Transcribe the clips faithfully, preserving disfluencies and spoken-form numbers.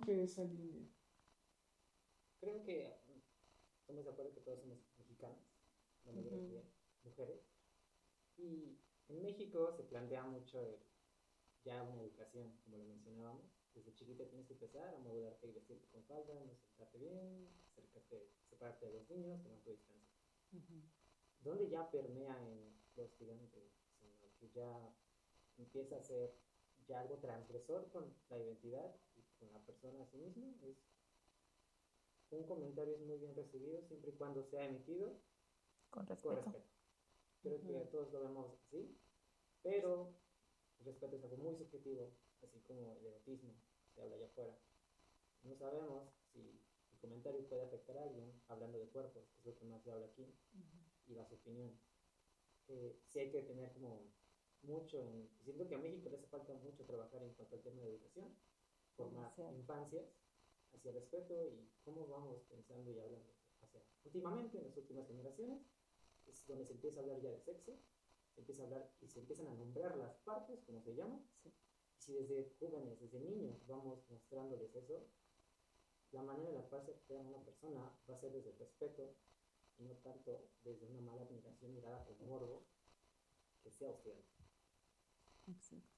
rompe esa línea? Creo que estamos de acuerdo que todos somos mexicanos, la mayoría Ujú. de mujeres, y en México se plantea mucho el- ya una educación, como lo mencionábamos. Desde chiquita tienes que empezar a modularte y vestirte con falda, no sentarte bien, acercarte, separarte de los niños, tomar tu distancia. Ujú. Donde ya permea en los gigantes, sino que ya empieza a ser ya algo transgresor con la identidad y con la persona a sí misma, es un comentario es muy bien recibido siempre y cuando sea emitido Con con respeto. respeto. Creo que Ujú. todos lo vemos así, pero el respeto es algo muy subjetivo, así como el erotismo se habla allá afuera. No sabemos si el comentario puede afectar a alguien hablando de cuerpos, que es lo que más se habla aquí, y las opiniones. Eh, sí hay que tener como mucho en... Siento que a México le hace falta mucho trabajar en cuanto al tema de educación, formar Demasiado. infancias hacia el respeto y cómo vamos pensando y hablando hacia... Últimamente, en las últimas generaciones, es donde se empieza a hablar ya de sexo, se empieza a hablar y se empiezan a nombrar las partes, como se llama. Sí. Y si desde jóvenes, desde niños, vamos mostrándoles eso, la manera en la cual se crea una persona va a ser desde el respeto y no tanto desde una mala admiración mirada con morbo que sea hostigante. Exacto.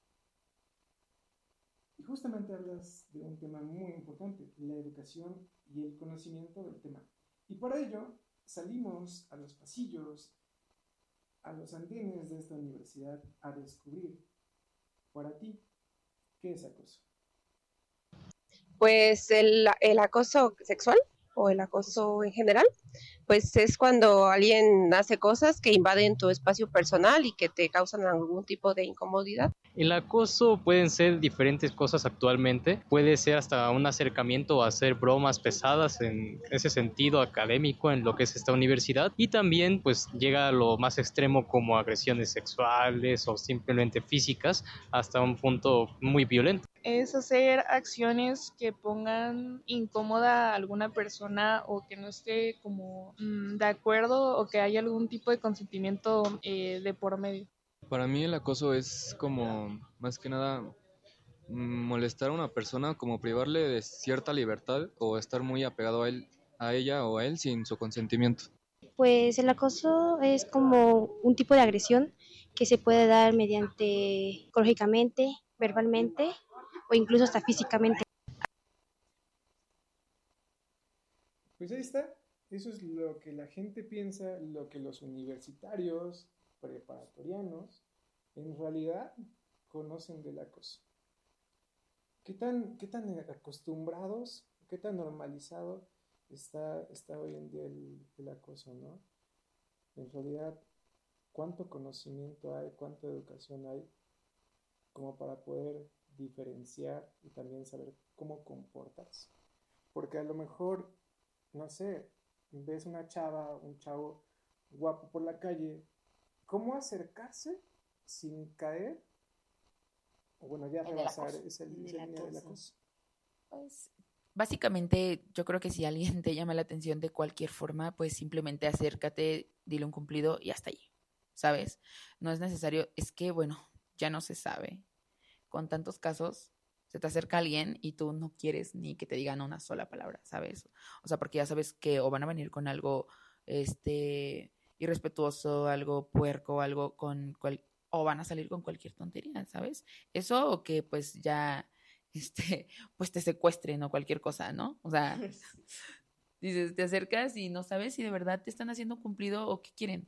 Y justamente hablas de un tema muy importante, la educación y el conocimiento del tema. Y por ello salimos a los pasillos, a los andenes de esta universidad a descubrir, para ti, ¿qué es acoso? Pues el, el acoso sexual o el acoso en general, pues es cuando alguien hace cosas que invaden tu espacio personal y que te causan algún tipo de incomodidad. El acoso pueden ser diferentes cosas actualmente, puede ser hasta un acercamiento a hacer bromas pesadas en ese sentido académico en lo que es esta universidad, y también pues llega a lo más extremo como agresiones sexuales o simplemente físicas hasta un punto muy violento. Es hacer acciones que pongan incómoda a alguna persona o que no esté como mmm, de acuerdo o que haya algún tipo de consentimiento eh, de por medio. Para mí el acoso es como, más que nada, mm, molestar a una persona, como privarle de cierta libertad o estar muy apegado a él, a ella o a él sin su consentimiento. Pues el acoso es como un tipo de agresión que se puede dar mediante psicológicamente, verbalmente o incluso hasta físicamente. Pues ahí está, eso es lo que la gente piensa, lo que los universitarios preparatorianos en realidad conocen del acoso. ¿Qué tan, qué tan acostumbrados, qué tan normalizado está, está hoy en día el, el acoso, ¿no? En realidad, ¿cuánto conocimiento hay, cuánta educación hay como para poder diferenciar y también saber cómo comportarse? Porque a lo mejor, no sé, ves una chava, un chavo guapo por la calle, ¿cómo acercarse sin caer? O bueno, ya En el rebasar acoso. esa, En esa el línea del acoso. acoso. Pues básicamente yo creo que si alguien te llama la atención de cualquier forma, pues simplemente acércate, dile un cumplido y hasta allí, ¿sabes? No es necesario, es que bueno, ya no se sabe. Con tantos casos, se te acerca alguien y tú no quieres ni que te digan una sola palabra, ¿sabes? O sea, porque ya sabes que o van a venir con algo este irrespetuoso, algo puerco, algo con cual, o van a salir con cualquier tontería, ¿sabes? Eso o que pues ya este pues te secuestren o cualquier cosa, ¿no? O sea, dices, te acercas y no sabes si de verdad te están haciendo cumplido o qué quieren.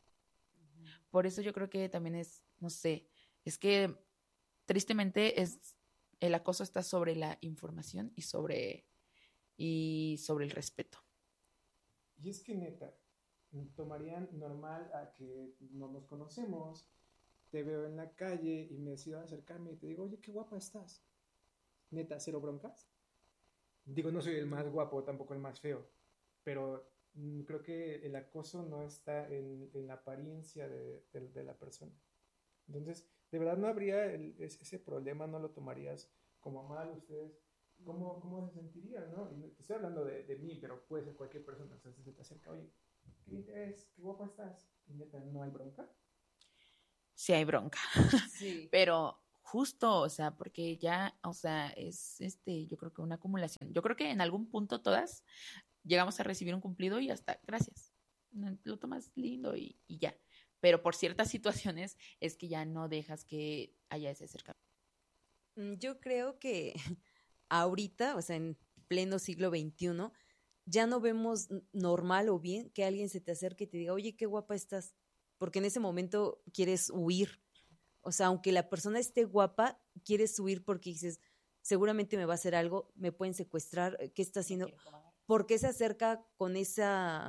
Por eso yo creo que también es, no sé, es que tristemente es el acoso está sobre la información y sobre y sobre el respeto. Y es que neta, tomarían normal a que no nos conocemos, te veo en la calle y me decido acercarme y te digo, oye, qué guapa estás. Neta, cero broncas. Digo, no soy el más guapo, tampoco el más feo, pero mm, creo que el acoso no está en, en la apariencia de, de, de la persona. Entonces, de verdad no habría el, ese problema, no lo tomarías como mal ustedes. ¿Cómo, cómo se sentirían, no? Y te estoy hablando de, de mí, pero puede ser cualquier persona. O sea, se te acerca, oye, qué linda es, qué guapa estás. Y neta, no hay bronca. Sí hay bronca, Sí. pero justo, o sea, porque ya, o sea, es este, yo creo que una acumulación. Yo creo que en algún punto todas llegamos a recibir un cumplido y hasta, gracias, no, lo tomas lindo y, y ya. Pero por ciertas situaciones es que ya no dejas que haya ese acercamiento. Mm, Yo creo que ahorita, o sea, en pleno siglo veintiuno, ya no vemos n- normal o bien que alguien se te acerque y te diga, oye, qué guapa estás, porque en ese momento quieres huir. O sea, aunque la persona esté guapa, quieres huir porque dices, seguramente me va a hacer algo, me pueden secuestrar, eh, ¿qué está haciendo? ¿Por qué se acerca con ese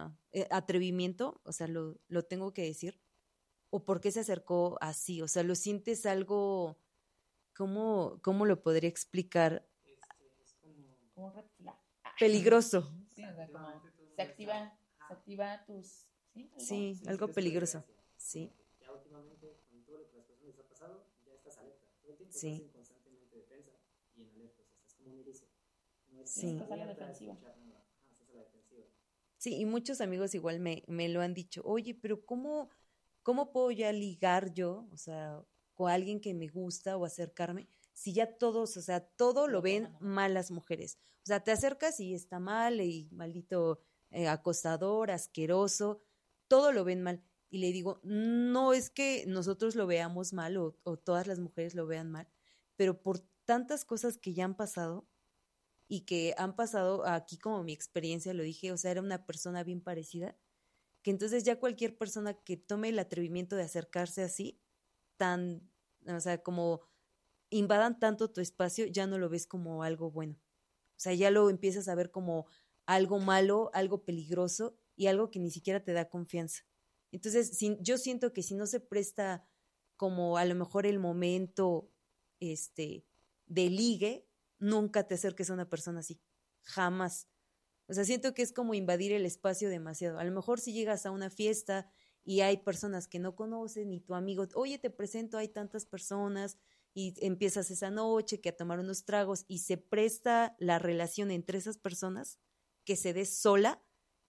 atrevimiento? O sea, lo, lo tengo que decir. ¿O por qué se acercó así? O sea, lo sientes algo, ¿cómo, cómo lo podría explicar? Este, es como... Como red flag. Peligroso. Sí, o sea, como se activa, se activa tus, ¿sí? Algo. Sí, Sí, algo sí, peligroso. sí. Sí, Ya últimamente, con todo lo que las personas les ha pasado, ya estás alerta. Todo el tiempo Sí. estás en constantemente defensa y en alerta. O sea, estás como un erizo. No es Sí. Estás a la abierta a defensiva. escuchar nada. Ajá, estás a la defensiva. sí, y muchos amigos igual me, me lo han dicho, oye, pero ¿cómo, cómo puedo ya ligar yo, o sea, con alguien que me gusta o acercarme, si ya todos, o sea, todo lo Lo ven toman a mal. mal las mujeres? O sea, te acercas y está mal, y maldito eh, acosador, asqueroso, todo lo ven mal. Y le digo, no es que nosotros lo veamos mal o, o todas las mujeres lo vean mal, pero por tantas cosas que ya han pasado y que han pasado aquí como mi experiencia, lo dije, o sea, era una persona bien parecida, que entonces ya cualquier persona que tome el atrevimiento de acercarse así, tan, o sea, como invadan tanto tu espacio, ya no lo ves como algo bueno. O sea, ya lo empiezas a ver como algo malo, algo peligroso y algo que ni siquiera te da confianza. Entonces, si, yo siento que si no se presta como a lo mejor el momento este, de ligue, nunca te acerques a una persona así. Jamás. O sea, siento que es como invadir el espacio demasiado. A lo mejor si llegas a una fiesta y hay personas que no conocen y tu amigo, oye, te presento, hay tantas personas y empiezas esa noche que a tomar unos tragos y se presta la relación entre esas personas que se dé sola,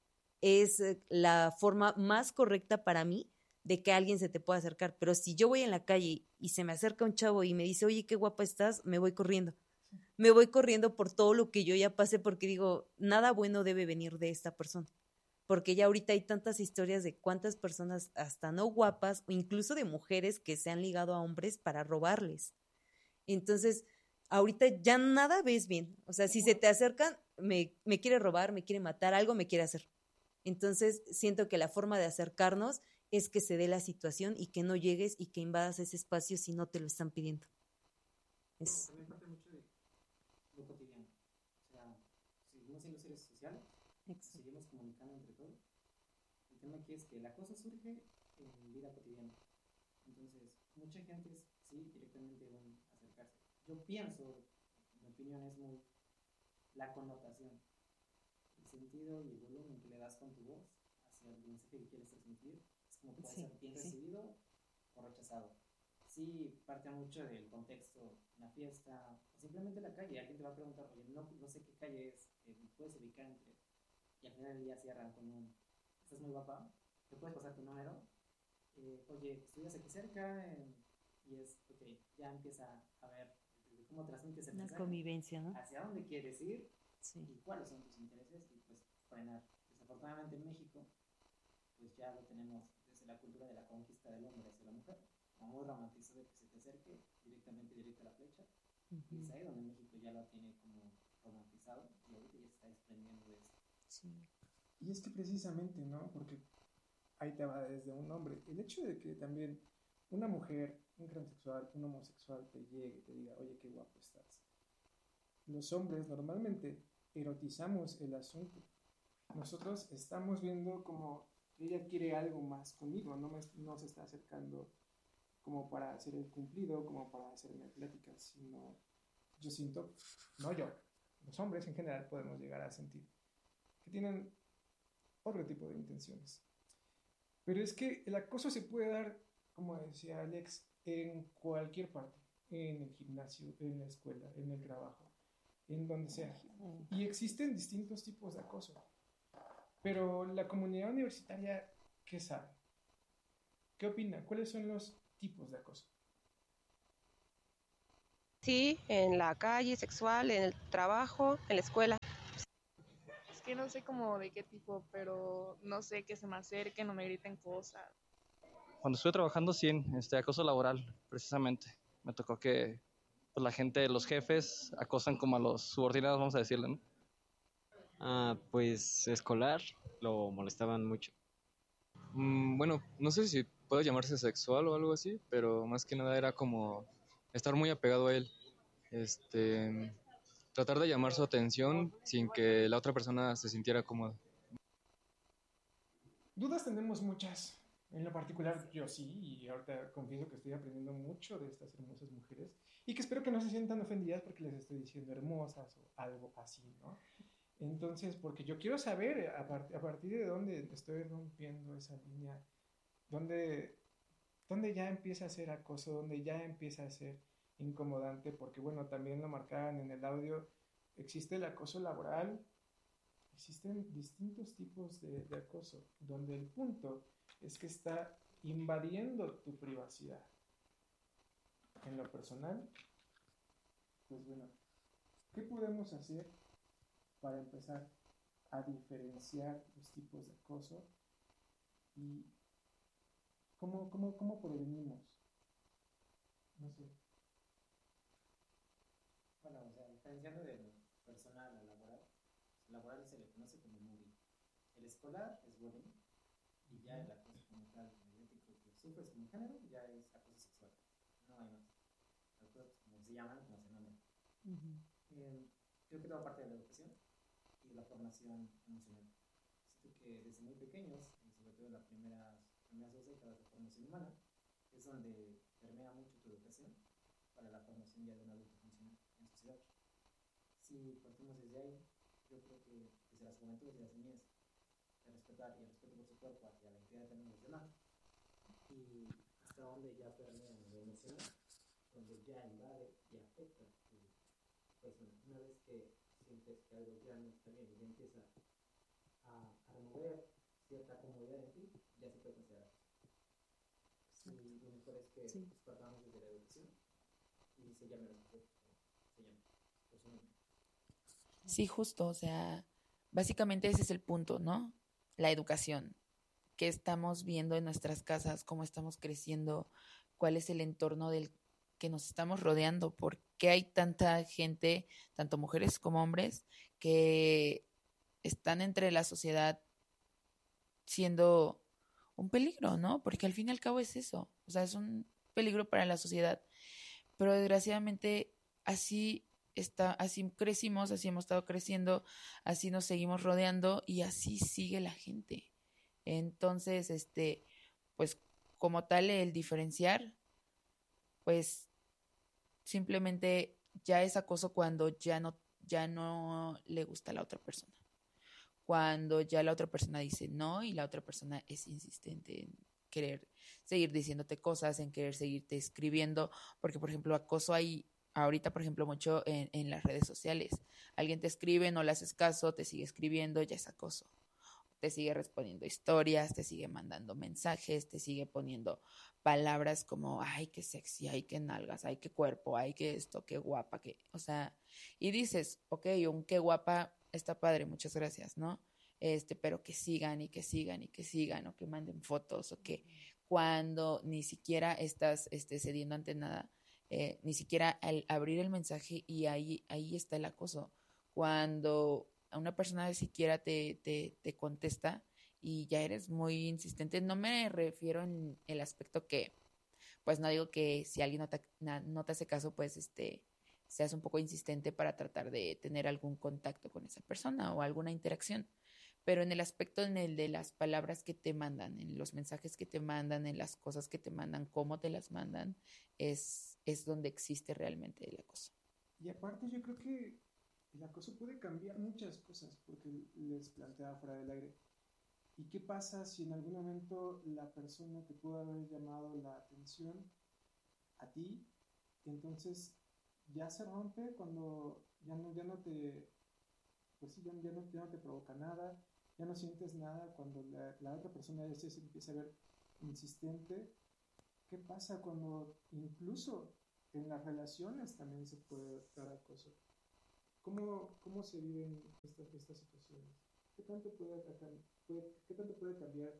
es eh, la forma más correcta para mí de que alguien se te pueda acercar. Pero si yo voy en la calle y se me acerca un chavo y me dice, oye, qué guapa estás, me voy corriendo. Me voy corriendo por todo lo que yo ya pasé porque digo, nada bueno debe venir de esta persona. Porque ya ahorita hay tantas historias de cuántas personas, hasta no guapas, o incluso de mujeres que se han ligado a hombres para robarles. Entonces, ahorita ya nada ves bien. O sea, si se te acercan, me, me quiere robar, me quiere matar, algo me quiere hacer. Entonces, siento que la forma de acercarnos es que se dé la situación y que no llegues y que invadas ese espacio si no te lo están pidiendo. Es, También parte mucho de lo cotidiano. O sea, seguimos siendo seres sociales, seguimos comunicando entre todos. El tema aquí es que la cosa surge en vida cotidiana. Entonces, mucha gente es, sí, directamente un acercarse. Yo pienso, mi opinión es muy la connotación, el sentido y el volumen que le das con tu voz hacia el mensaje que quieres transmitir. Es como puede Sí, ser bien sí. recibido o rechazado. Sí, parte mucho del contexto, una fiesta, o simplemente la calle. Alguien te va a preguntar, oye, no, no sé qué calle es, eh, ¿me puedes ubicar entre? Y al final del día cierran con un, ¿estás muy guapa? ¿Te puedes pasar tu número? Eh, oye, ¿estudias aquí cerca? Eh, y es, ok, ya empieza a ver desde cómo transmites el una mensaje, convivencia, ¿no? hacia dónde quieres ir Sí. y cuáles son tus intereses y pues frenar. Desafortunadamente en México, pues ya lo tenemos desde la cultura de la conquista del hombre hacia la mujer, como muy romantizado de que se te acerque directamente directo a la flecha. Ujú. Y es ahí donde México ya lo tiene como romantizado y ahorita ya se está desprendiendo de eso. Sí. Y es que precisamente, ¿no? Porque ahí te va desde un hombre. El hecho de que también una mujer, un transexual, un homosexual te llegue y te diga, oye, qué guapo estás. Los hombres normalmente erotizamos el asunto. Nosotros estamos viendo como ella quiere algo más conmigo, no, me, no se está acercando como para hacer el cumplido, como para hacerme pláticas, sino yo siento, no yo, los hombres en general podemos llegar a sentir que tienen otro tipo de intenciones. Pero es que el acoso se puede dar, como decía Alex, en cualquier parte, en el gimnasio, en la escuela, en el trabajo, en donde sea. Y existen distintos tipos de acoso. Pero la comunidad universitaria, ¿qué sabe? ¿Qué opina? ¿Cuáles son los tipos de acoso? Sí, en la calle, sexual, en el trabajo, en la escuela. Es que no sé como de qué tipo, pero no sé, que se me acerquen o me griten cosas. Cuando estuve trabajando, sí, en este acoso laboral, precisamente. Me tocó que pues, la gente, los jefes, acosan como a los subordinados, vamos a decirle, ¿no? Ah, pues escolar, lo molestaban mucho. Mm, bueno, no sé si puede llamarse sexual o algo así, pero más que nada era como estar muy apegado a él. Este, tratar de llamar su atención sin que la otra persona se sintiera cómoda. Dudas tenemos muchas. En lo particular, yo sí, y ahorita confieso que estoy aprendiendo mucho de estas hermosas mujeres y que espero que no se sientan ofendidas porque les estoy diciendo hermosas o algo así, ¿no? Entonces, porque yo quiero saber a, part a partir de dónde estoy rompiendo esa línea, dónde, dónde ya empieza a ser acoso, dónde ya empieza a ser incomodante, porque bueno, también lo marcaban en el audio, existe el acoso laboral. Existen distintos tipos de, de acoso, donde el punto es que está invadiendo tu privacidad. En lo personal, pues bueno, ¿qué podemos hacer para empezar a diferenciar los tipos de acoso y cómo, cómo, cómo prevenimos? No sé. Bueno, o sea, diferenciando del personal a laboral, el laboral se le conoce como mobbing. El escolar es bullying y ya el acoso como tal, mediático que sufres como género, ya es acoso sexual. No hay más. Acoso, como se llaman, como se nombran. Uh-huh. eh, creo que toda parte de la educación y de la formación emocional. Siento que desde muy pequeños, y sobre todo en las primeras, primeras dos décadas de formación humana, es donde permea mucho tu educación para la formación ya de un adulto funcional en sociedad. Si partimos desde ahí, yo creo que desde las juventudes y las niñez, de respetar y el respeto por su cuerpo hacia la integridad de los demás, y hasta donde ya permea en lo emocional, donde ya invade y afecta tu persona. Una vez que sientes que algo ya no está bien y ya empieza a, a remover cierta comodidad en ti, ya se puede considerar. Sí, lo mejor es que sí. Pues, partamos desde la educación y se llame respeto, se llame por su nombre. Sí, justo, o sea, básicamente ese es el punto, ¿no? La educación, qué estamos viendo en nuestras casas, cómo estamos creciendo, cuál es el entorno del que nos estamos rodeando, por qué hay tanta gente, tanto mujeres como hombres, que están entre la sociedad siendo un peligro, ¿no? Porque al fin y al cabo es eso, o sea, es un peligro para la sociedad, pero desgraciadamente así está, así crecimos, así hemos estado creciendo, así nos seguimos rodeando y así sigue la gente. Entonces, este, pues como tal el diferenciar, pues simplemente ya es acoso cuando ya no, ya no le gusta a la otra persona. Cuando ya la otra persona dice no y la otra persona es insistente en querer seguir diciéndote cosas, en querer seguirte escribiendo, porque por ejemplo acoso hay ahorita por ejemplo mucho en, en las redes sociales. Alguien te escribe, no le haces caso, te sigue escribiendo, ya es acoso. Te sigue respondiendo historias, te sigue mandando mensajes, te sigue poniendo palabras como, ay, qué sexy, ay, qué nalgas, ay, qué cuerpo, ay, qué esto, qué guapa, qué, o sea, y dices, ok, un qué guapa está padre, muchas gracias, ¿no? Este, pero que sigan y que sigan y que sigan, o que manden fotos, o que cuando ni siquiera estás este, cediendo ante nada, eh, ni siquiera al abrir el mensaje y ahí, ahí está el acoso. Cuando a una persona siquiera te, te, te contesta y ya eres muy insistente. No me refiero en el aspecto que, pues no digo que si alguien no te, no te hace caso, pues este, seas un poco insistente para tratar de tener algún contacto con esa persona o alguna interacción. Pero en el aspecto en el de las palabras que te mandan, en los mensajes que te mandan, en las cosas que te mandan, cómo te las mandan, es, es donde existe realmente el acoso. Y aparte yo creo que el acoso puede cambiar muchas cosas, porque les planteaba fuera del aire. ¿Y qué pasa si en algún momento la persona te pudo haber llamado la atención a ti, entonces ya se rompe cuando ya no, ya no te, pues sí, ya, ya, no, ya no te provoca nada, ya no sientes nada cuando la, la otra persona ya se empieza a ver insistente? ¿Qué pasa cuando incluso en las relaciones también se puede dar acoso. ¿Cómo, cómo se viven estas, estas situaciones? ¿Qué tanto puede, puede, ¿Qué tanto puede cambiar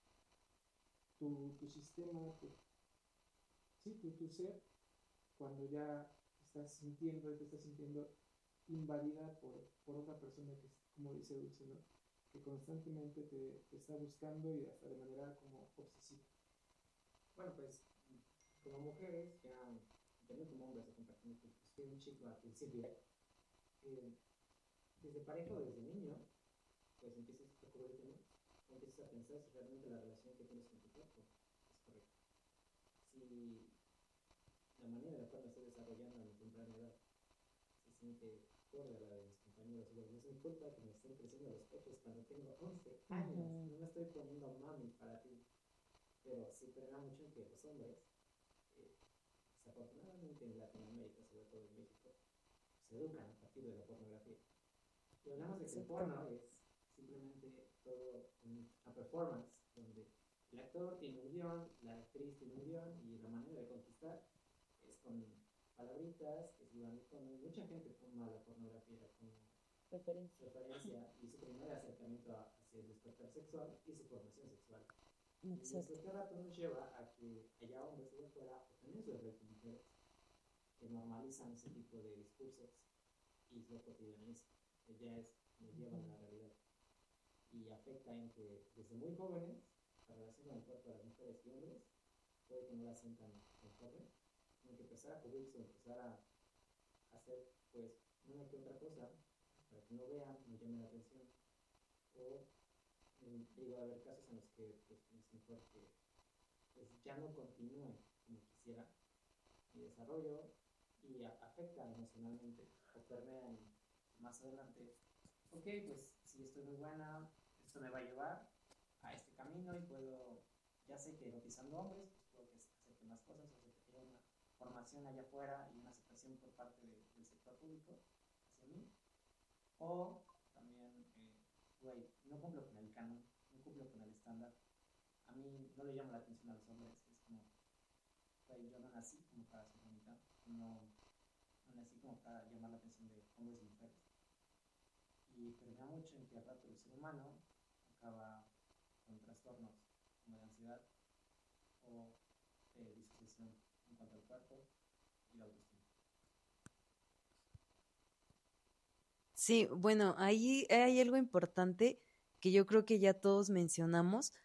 tu, tu sistema, tu, sí, tu, tu ser, cuando ya estás sintiendo y te estás sintiendo invadida por, por otra persona que, como dice Dulce, ¿no? Que constantemente te, te está buscando y hasta de manera como obsesiva? Bueno, pues como mujeres, ya también como hombres, compartimos pues, pues, un chico al principio, eh, desde pareja o desde niño, pues empiezas a ocurrirte, ¿no? Empiezas a pensar si realmente la relación que tienes con tu cuerpo es correcta. Si la manera en la cual me estoy desarrollando a mi temprana edad se siente acorde a la de mis compañeros, y no es mi culpa que me estén creciendo los pechos cuando tengo once años, uh-huh. No me estoy poniendo mami para ti. Pero sí pega mucho en que los hombres, eh, desafortunadamente en Latinoamérica, sobre todo en México, se educan a partir de la pornografía. Y hablamos de que el porno es simplemente todo una performance, donde el actor tiene un guión, la actriz tiene un guión, y la manera de conquistar es con palabritas que se van con... Mucha gente toma la pornografía como referencia, referencia y su primer acercamiento hacia el despertar sexual y su formación sexual. Exacto. Y este rato nos lleva a que haya hombres de afuera, o también sus redes mujeres, que normalizan ese tipo de discursos y lo cotidianizan, que ya es, nos llevan a la realidad. Y afecta en que desde muy jóvenes, la relación con el cuerpo de las mujeres y hombres puede que no la sientan conforme, sino que empezar a cubrirse, empezar a hacer pues una que otra cosa para que no vean, no llamen la atención, o digo, a haber casos en los que pues, es mejor que pues, ya no continúe como quisiera mi desarrollo y a, afecta emocionalmente o permean más adelante. Ok, pues si estoy muy buena, esto me va a llevar a este camino y puedo, ya sé que erotizando hombres, pues puedo que acepte más cosas, o sea, que haya una formación allá afuera y una aceptación por parte de, del sector público hacia mí. O también, güey, eh, no cumplo con el canon, no cumplo con el estándar. A mí no le llama la atención a los hombres, es como, güey, yo no nací como para ser bonita, no, no nací como para llamar la atención de hombres y mujeres. Y permea mucho en que al rato el ser humano acaba con trastornos como de ansiedad o de disociación en cuanto al cuerpo y la autoestima. Sí, bueno, ahí hay algo importante que yo creo que ya todos mencionamos.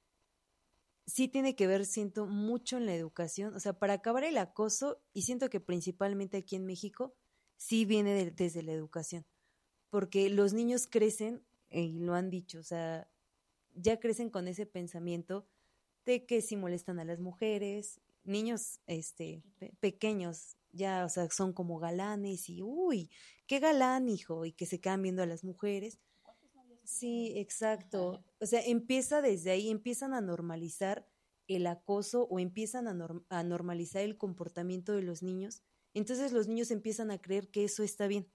Sí tiene que ver, siento, mucho en la educación. O sea, para acabar el acoso, y siento que principalmente aquí en México, sí viene de, desde la educación. Porque los niños crecen, y lo han dicho, o sea, ya crecen con ese pensamiento de que si molestan a las mujeres, niños este, pe- pequeños, ya, o sea, son como galanes y, uy, qué galán, hijo, y que se quedan viendo a las mujeres. Sí, exacto. O sea, empieza desde ahí, empiezan a normalizar el acoso o empiezan a, norm- a normalizar el comportamiento de los niños. Entonces los niños empiezan a creer que eso está bien,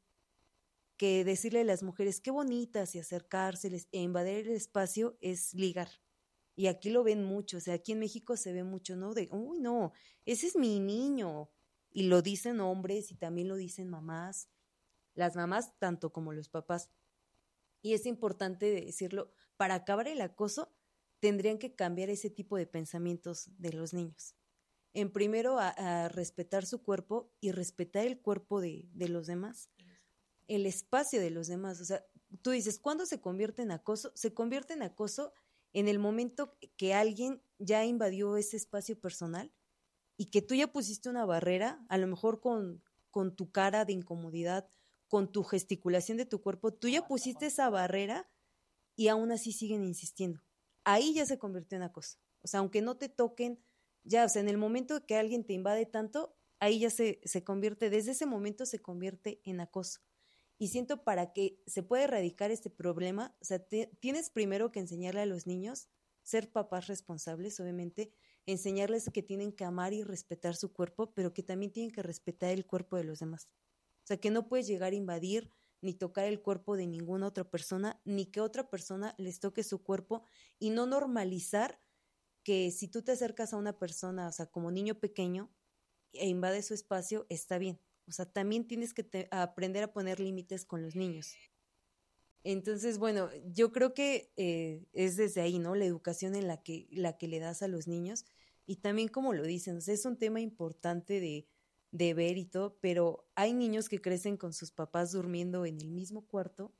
que decirle a las mujeres qué bonitas y acercárseles e invadir el espacio es ligar. Y aquí lo ven mucho, o sea, aquí en México se ve mucho, ¿no? De, uy, no, ese es mi niño. Y lo dicen hombres y también lo dicen mamás, las mamás tanto como los papás. Y es importante decirlo, para acabar el acoso tendrían que cambiar ese tipo de pensamientos de los niños. En primero a, a respetar su cuerpo y respetar el cuerpo de, de los demás, el espacio de los demás. O sea, tú dices, ¿cuándo se convierte en acoso? Se convierte en acoso en el momento que alguien ya invadió ese espacio personal y que tú ya pusiste una barrera, a lo mejor con, con tu cara de incomodidad, con tu gesticulación de tu cuerpo, tú ya pusiste esa barrera y aún así siguen insistiendo. Ahí ya se convirtió en acoso. O sea, aunque no te toquen, ya, o sea, en el momento que alguien te invade tanto, ahí ya se, se convierte, desde ese momento se convierte en acoso. Y siento para que se pueda erradicar este problema, o sea, te, tienes primero que enseñarle a los niños, ser papás responsables, obviamente, enseñarles que tienen que amar y respetar su cuerpo, pero que también tienen que respetar el cuerpo de los demás. O sea, que no puedes llegar a invadir ni tocar el cuerpo de ninguna otra persona, ni que otra persona les toque su cuerpo, y no normalizar que si tú te acercas a una persona, o sea, como niño pequeño, e invade su espacio, está bien. O sea, también tienes que te- aprender a poner límites con los niños. Entonces, bueno, yo creo que eh, es desde ahí, ¿no? La educación en la que, la que le das a los niños. Y también, como lo dicen, o sea, es un tema importante de, de ver y todo, pero hay niños que crecen con sus papás durmiendo en el mismo cuarto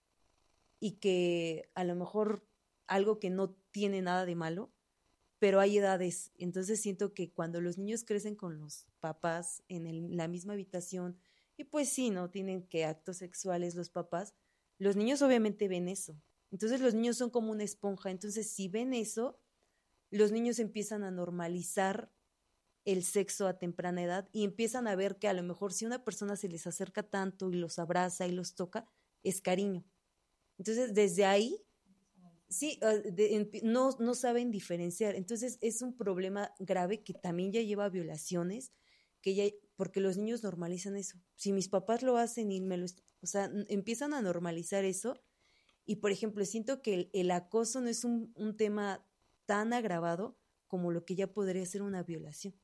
y que a lo mejor algo que no tiene nada de malo, pero hay edades. Entonces siento que cuando los niños crecen con los papás en el- la misma habitación, y pues sí, ¿no? Tienen que actos sexuales los papás, los niños obviamente ven eso. Entonces los niños son como una esponja. Entonces si ven eso, los niños empiezan a normalizar el sexo a temprana edad y empiezan a ver que a lo mejor si una persona se les acerca tanto y los abraza y los toca, es cariño. Entonces desde ahí sí, ah, de- en- no, no saben diferenciar. Entonces es un problema grave que también ya lleva a violaciones, que ya, porque los niños normalizan eso. Si mis papás lo hacen y me lo, est- o sea, n- empiezan a normalizar eso. Y por ejemplo, siento que el, el acoso no es un, un tema tan agravado como lo que ya podría ser una violación.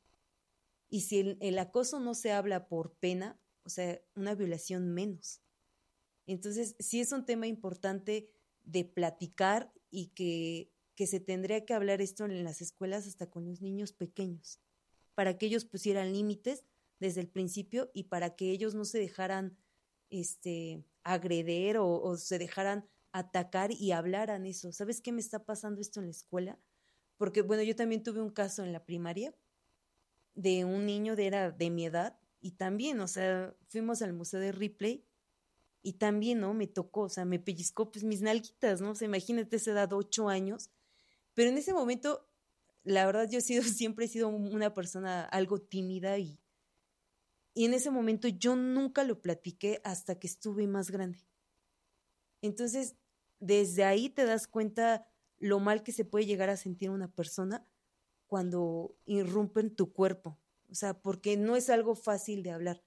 Y si el, el acoso no se habla por pena, o sea, una violación menos. Entonces, sí es un tema importante de platicar y que, que se tendría que hablar esto en las escuelas hasta con los niños pequeños, para que ellos pusieran límites desde el principio y para que ellos no se dejaran este, agreder o, o se dejaran atacar y hablaran eso. ¿Sabes qué me está pasando esto en la escuela? Porque, bueno, yo también tuve un caso en la primaria de un niño de, era de mi edad y también, o sea, fuimos al Museo de Ripley y también, ¿no? Me tocó, o sea, me pellizcó pues mis nalguitas, ¿no? O sea, imagínate esa edad, ocho años. Pero en ese momento, la verdad, yo he sido, siempre he sido una persona algo tímida y, y en ese momento yo nunca lo platiqué hasta que estuve más grande. Entonces, desde ahí te das cuenta lo mal que se puede llegar a sentir una persona cuando irrumpen tu cuerpo. O sea, porque no es algo fácil de hablar.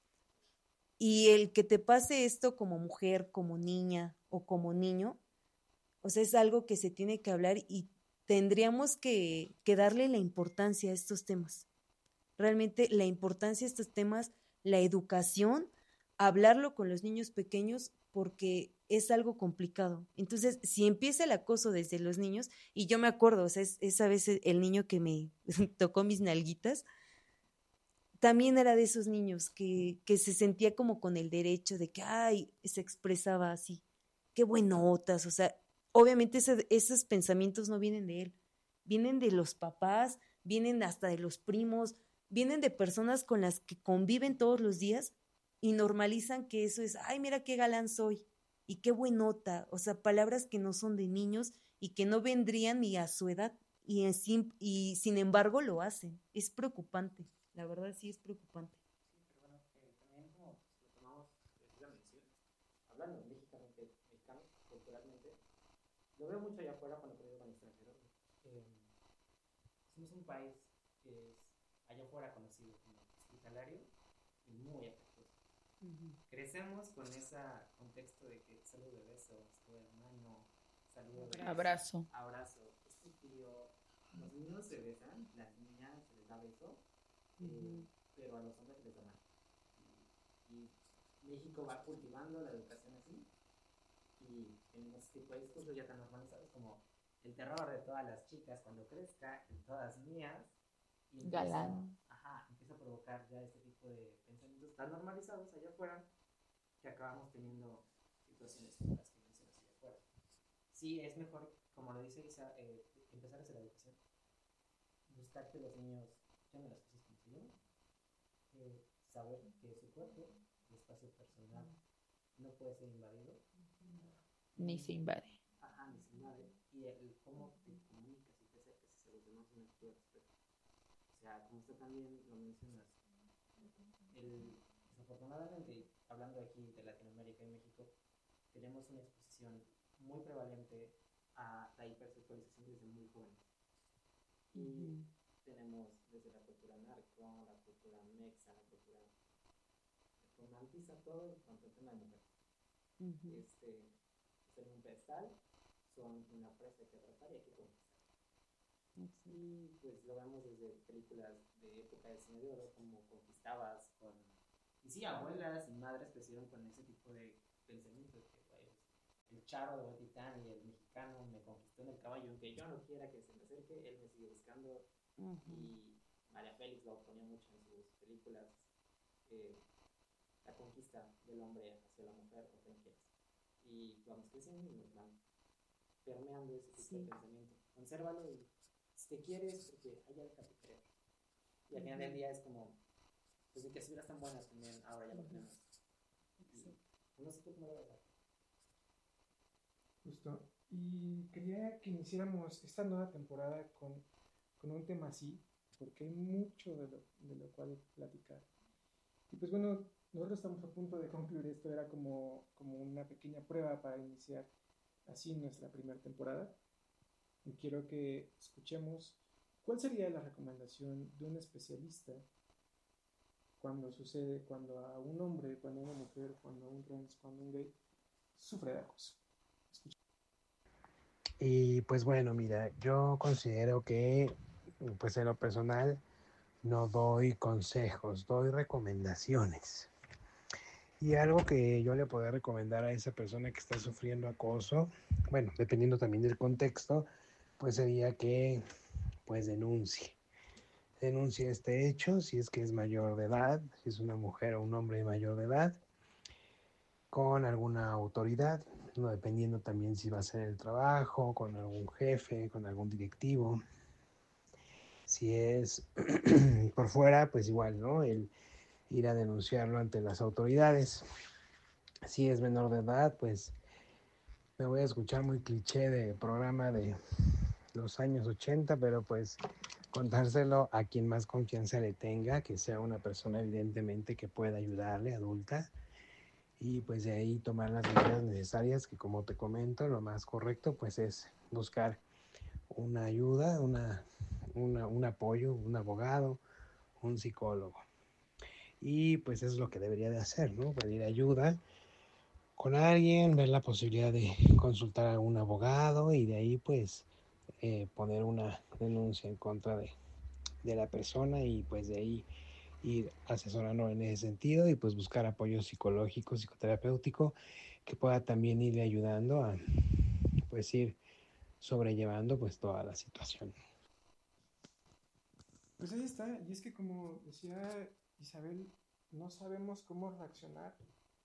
Y el que te pase esto como mujer, como niña o como niño, o sea, es algo que se tiene que hablar y tendríamos que, que darle la importancia a estos temas. Realmente la importancia a estos temas, la educación, hablarlo con los niños pequeños porque es algo complicado. Entonces, si empieza el acoso desde los niños, y yo me acuerdo, o sea, es, esa vez el niño que me tocó mis nalguitas, también era de esos niños que, que se sentía como con el derecho de que, ay, se expresaba así, qué buenotas, o sea, obviamente ese- esos pensamientos no vienen de él, vienen de los papás, vienen hasta de los primos, vienen de personas con las que conviven todos los días y normalizan que eso es, ay, mira qué galán soy y qué buenota, o sea, palabras que no son de niños y que no vendrían ni a su edad y, en sim- y sin embargo lo hacen, es preocupante. La verdad sí es preocupante. Pero bueno, eh, también como lo tomamos desde la mención, hablando mexicamente, mexicanos, culturalmente, lo veo mucho allá afuera cuando convivo con extranjeros. Eh, somos un país que es allá afuera conocido como hospitalario y muy afectuoso. Ujú. Crecemos con ese contexto de que saludo de beso, saludo de mano, saludo de Abrazo. abrazo, es tu tío. Los niños se besan, las niñas se les da beso, eh, Ujú. pero a los hombres se les da mano. Y, y México va cultivando la educación así, y en este tipo de discursos ya tan normalizados como el terror de todas las chicas cuando crezca, de todas mías, y empieza, Galán. ajá, empieza a provocar ya este tipo de pensamientos tan normalizados allá afuera que acabamos teniendo situaciones como las que mencionas allá afuera. Sí, es mejor, como lo dice Isa, eh, empezar desde la educación, buscar que los niños llamen las cosas como se llaman, eh, saber que su cuerpo, su espacio personal, no puede ser invadido. Ni se invade. Ajá, ni se invade. Y el cómo te comunicas y te acercas hacia los demás es un acto de respeto. O sea, como usted también lo mencionas, el, desafortunadamente, hablando aquí de Latinoamérica y México, tenemos una exposición muy prevalente a la hipersexualización desde muy jóvenes. Y Ujú. tenemos desde la cultura narco, la cultura mexa, la cultura romantiza todo cuanto al tema de mujer. Ujú. Este, son un pedestal, son una presa que atrapar y hay que conquistar. Y pues lo vemos desde películas de época del cine de oro, como Conquistabas, con... Y sí, abuelas y madres crecieron con ese tipo de pensamientos, que güey, el charro de Batitán y el mexicano me conquistó en el caballo, aunque yo no quiera que se me acerque, él me sigue buscando. Uh-huh. Y María Félix lo ponía mucho en sus películas, eh, la conquista del hombre hacia la mujer, o quien quieras. Y vamos creciendo y nos van permeando ese tipo sí. de pensamiento. Consérvalo y si te quieres, porque allá déjate creer. Y al final del día es como, pues de que si eras tan buenas también, ahora ya lo tenemos. Sí. Y, no sé tú cómo lo ves. Justo. Y quería que iniciáramos esta nueva temporada con, con un tema así, porque hay mucho de lo, de lo cual platicar. Y pues bueno, nosotros estamos a punto de concluir esto, era como, como una pequeña prueba para iniciar así nuestra primera temporada. Y quiero que escuchemos cuál sería la recomendación de un especialista cuando sucede, cuando a un hombre, cuando a una mujer, cuando a un trans, cuando a un gay sufre de acoso. Escucha. Y pues bueno, mira, yo considero que pues en lo personal no doy consejos, doy recomendaciones. Y algo que yo le podría recomendar a esa persona que está sufriendo acoso, bueno, dependiendo también del contexto, pues sería que pues denuncie. Denuncie este hecho si es que es mayor de edad, si es una mujer o un hombre mayor de edad, con alguna autoridad, no dependiendo también si va a ser el trabajo, con algún jefe, con algún directivo. Si es por fuera, pues igual, ¿no? El ir a denunciarlo ante las autoridades. Si es menor de edad, pues me voy a escuchar muy cliché de programa de los años ochenta, pero pues contárselo a quien más confianza le tenga, que sea una persona evidentemente que pueda ayudarle, adulta, y pues de ahí tomar las medidas necesarias, que como te comento, lo más correcto pues es buscar una ayuda, una, una, un apoyo, un abogado, un psicólogo. Y pues eso es lo que debería de hacer, ¿no? Pedir ayuda con alguien, ver la posibilidad de consultar a un abogado y de ahí pues eh, poner una denuncia en contra de, de la persona y pues de ahí ir asesorando en ese sentido y pues buscar apoyo psicológico, psicoterapéutico que pueda también irle ayudando a pues ir sobrellevando pues toda la situación. Pues ahí está, y es que como decía Isabel, no sabemos cómo reaccionar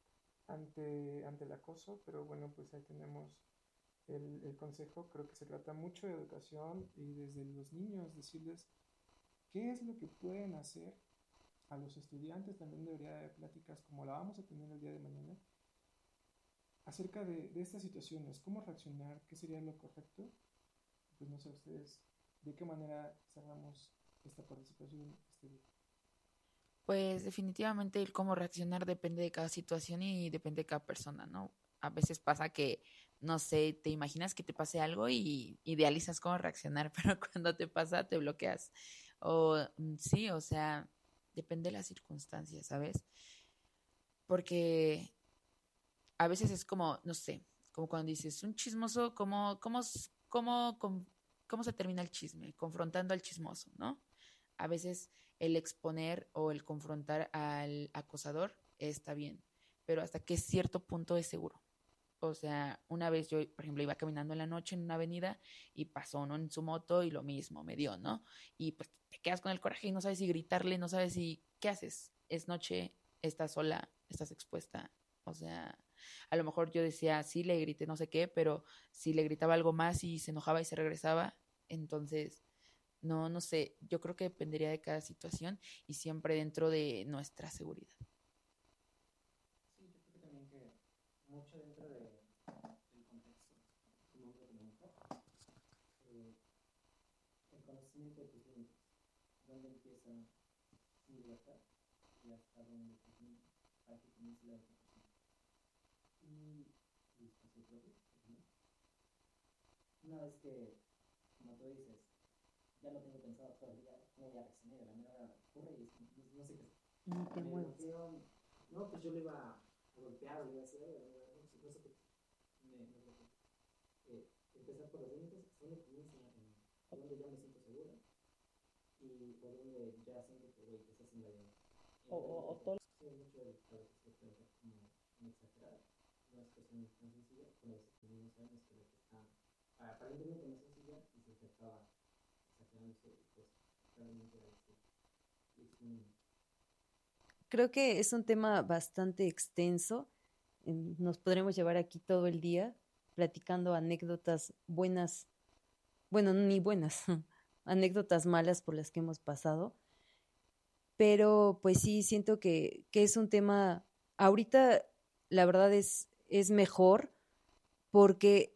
ante, ante el acoso, pero bueno, pues ahí tenemos el, el consejo. Creo que se trata mucho de educación y desde los niños decirles qué es lo que pueden hacer. A los estudiantes también debería haber pláticas como la vamos a tener el día de mañana acerca de, de estas situaciones, cómo reaccionar, qué sería lo correcto. Pues no sé ustedes de qué manera cerramos esta participación este día. Pues definitivamente el cómo reaccionar depende de cada situación y depende de cada persona, ¿no? A veces pasa que, no sé, te imaginas que te pase algo y idealizas cómo reaccionar, pero cuando te pasa te bloqueas. O sí, o sea, depende de las circunstancias, ¿sabes? Porque a veces es como, no sé, como cuando dices, un chismoso, ¿cómo, cómo, cómo, cómo, cómo se termina el chisme? Confrontando al chismoso, ¿no? A veces el exponer o el confrontar al acosador está bien, pero hasta qué cierto punto es seguro. O sea, una vez yo, por ejemplo, iba caminando en la noche en una avenida y pasó uno en su moto y lo mismo me dio, ¿no? Y pues te quedas con el coraje y no sabes si gritarle, no sabes si, ¿qué haces? Es noche, estás sola, estás expuesta. O sea, a lo mejor yo decía, sí, le grité no sé qué, pero si le gritaba algo más y se enojaba y se regresaba, entonces... No, no sé, yo creo que dependería de cada situación y siempre dentro de nuestra seguridad. Sí, yo creo que también que mucho dentro de, del contexto, como hombre como mujer, eh, el conocimiento de tus límites, dónde empieza mi libertad y hasta dónde termina, para que comience la otra persona. Y el espacio propio, ¿no? Una vez que, como tú dices, ya lo tengo pensado todo el día, no voy a reaccionar, de la manera ocurre y no, no sé qué. No te me muevas. bloqueo, no, pues yo le iba a golpear o le iba a hacer algo, no, no, no sé qué. Me, me bloqueo. Eh, empezar por los límites, ¿dónde comienza donde yo me siento segura y por donde ya siento que, güey, que estás invadiendo. O, o, o todo. Sí, mucho de lo que se puede ver como un exagerado. No es cuestión tan sencilla, pero es que no sabemos que lo que está aparentemente no es sencilla y se acaba exagerándose, pues realmente es, es un... Creo que es un tema bastante extenso. Nos podremos llevar aquí todo el día platicando anécdotas buenas, bueno, ni buenas, anécdotas malas por las que hemos pasado. Pero pues sí, siento que, que es un tema, ahorita la verdad es, es mejor porque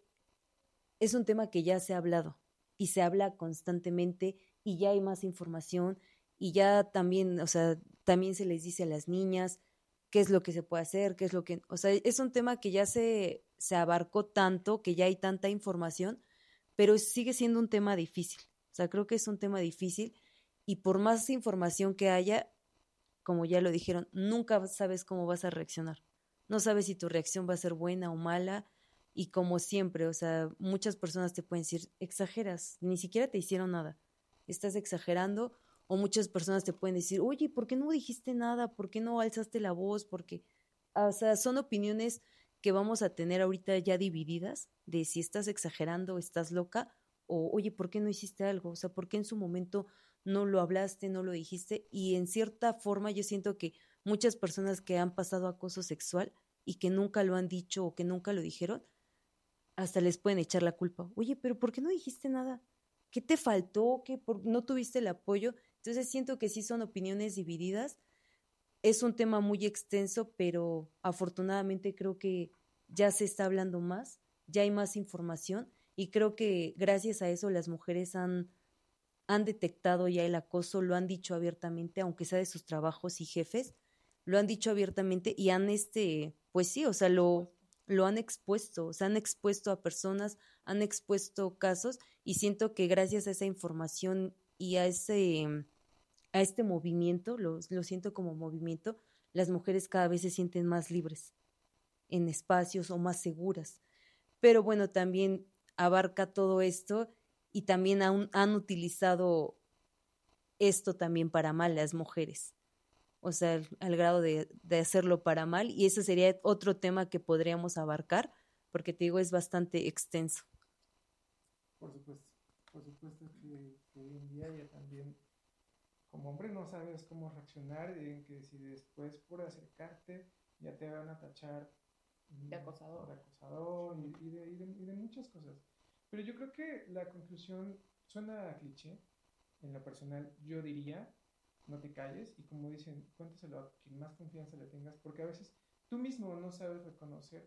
es un tema que ya se ha hablado y se habla constantemente y ya hay más información y ya también, o sea, también se les dice a las niñas qué es lo que se puede hacer, qué es lo que, o sea, es un tema que ya se, se abarcó tanto, que ya hay tanta información, pero sigue siendo un tema difícil. O sea, creo que es un tema difícil y por más información que haya, como ya lo dijeron, nunca sabes cómo vas a reaccionar. No sabes si tu reacción va a ser buena o mala y como siempre, o sea, muchas personas te pueden decir, exageras, ni siquiera te hicieron nada, estás exagerando, o muchas personas te pueden decir, oye, ¿por qué no dijiste nada? ¿Por qué no alzaste la voz? Porque, o sea, son opiniones que vamos a tener ahorita ya divididas de si estás exagerando, estás loca, o oye, ¿por qué no hiciste algo? O sea, ¿por qué en su momento no lo hablaste, no lo dijiste? Y en cierta forma yo siento que muchas personas que han pasado acoso sexual y que nunca lo han dicho o que nunca lo dijeron, hasta les pueden echar la culpa. Oye, pero ¿por qué no dijiste nada? ¿Qué te faltó? ¿Qué por, no tuviste el apoyo? Entonces siento que sí son opiniones divididas. Es un tema muy extenso, pero afortunadamente creo que ya se está hablando más, ya hay más información y creo que gracias a eso las mujeres han, han detectado ya el acoso, lo han dicho abiertamente, aunque sea de sus trabajos y jefes, lo han dicho abiertamente y han, este, pues sí, o sea, lo, lo han expuesto, o sea, han expuesto a personas, han expuesto casos y siento que gracias a esa información y a ese, a este movimiento, lo, lo siento como movimiento, las mujeres cada vez se sienten más libres en espacios o más seguras. Pero bueno, también abarca todo esto y también han, han utilizado esto también para mal las mujeres. O sea, al, al grado de, de hacerlo para mal y ese sería otro tema que podríamos abarcar porque te digo, es bastante extenso. Por supuesto, por supuesto que, que hoy en día ya también como hombre no sabes cómo reaccionar en que si después por acercarte ya te van a tachar de acosador, de acosador y, y, de, y, de, y de muchas cosas. Pero yo creo que la conclusión suena a cliché. En lo personal yo diría, no te calles y como dicen, cuéntaselo a quien más confianza le tengas, porque a veces tú mismo no sabes reconocer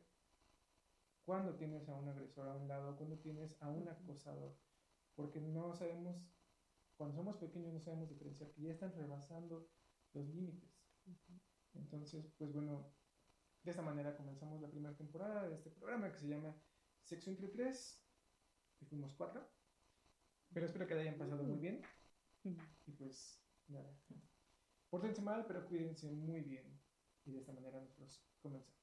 cuando tienes a un agresor a un lado, cuando tienes a un acosador, porque no sabemos, cuando somos pequeños no sabemos diferenciar que ya están rebasando los límites. Entonces, pues bueno, de esta manera comenzamos la primera temporada de este programa que se llama Sexo entre Tres, y fuimos cuatro, pero espero que la hayan pasado muy bien, y pues nada, pórtense mal, pero cuídense muy bien, y de esta manera nosotros comenzamos.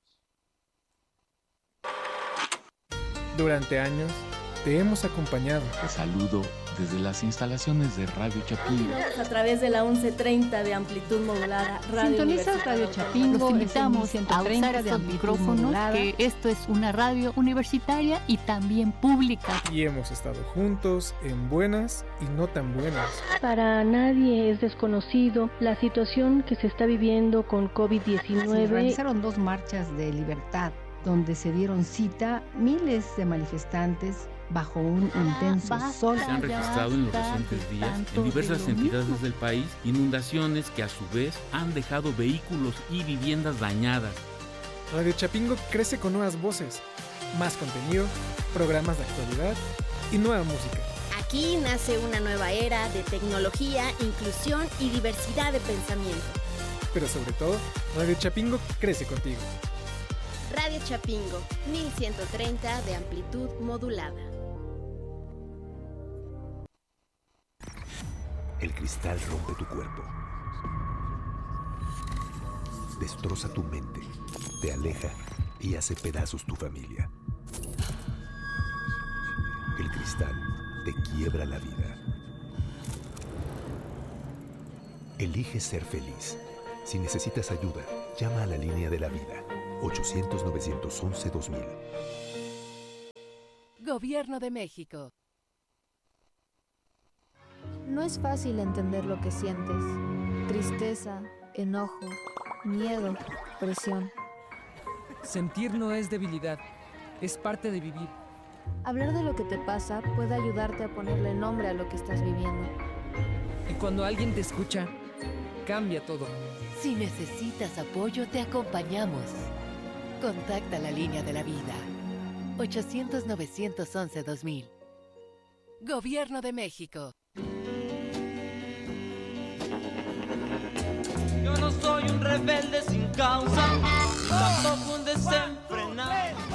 Durante años te hemos acompañado. Te saludo desde las instalaciones de Radio Chapingo. A través de la once treinta de amplitud modulada. Sintoniza Radio Chapingo. Los invitamos a usar estos micrófonos, que esto es una radio universitaria y también pública. Y hemos estado juntos en buenas y no tan buenas. Para nadie es desconocido la situación que se está viviendo con COVID diecinueve. Se realizaron dos marchas de libertad, donde se dieron cita miles de manifestantes bajo un intenso sol. Se han registrado en los recientes días en diversas entidades del país inundaciones que a su vez han dejado vehículos y viviendas dañadas. Radio Chapingo crece con nuevas voces, más contenido, programas de actualidad y nueva música. Aquí nace una nueva era de tecnología, inclusión y diversidad de pensamiento. Pero sobre todo, Radio Chapingo crece contigo. Radio Chapingo, mil ciento treinta de amplitud modulada. El cristal rompe tu cuerpo, destroza tu mente, te aleja y hace pedazos tu familia. El cristal te quiebra la vida. Elige ser feliz. Si necesitas ayuda, llama a la línea de la vida. ochocientos, novecientos once, dos mil. Gobierno de México. No es fácil entender lo que sientes. Tristeza, enojo, miedo, presión. Sentir no es debilidad, es parte de vivir. Hablar de lo que te pasa puede ayudarte a ponerle nombre a lo que estás viviendo. Y cuando alguien te escucha, cambia todo. Si necesitas apoyo, te acompañamos. Contacta la línea de la vida. ochocientos, novecientos once, dos mil. Gobierno de México. Yo no soy un rebelde sin causa, tampoco un desenfrenado.